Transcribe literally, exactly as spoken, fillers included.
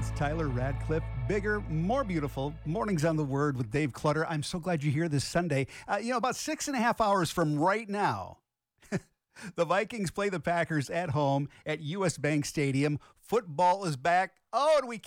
It's Tyler Radcliffe. Bigger, more beautiful. Mornings on the Word with Dave Clutter. I'm so glad you're here this Sunday. Uh, you know, about six and a half hours from right now, the Vikings play the Packers at home at U S. Bank Stadium. Football is back. Oh, and we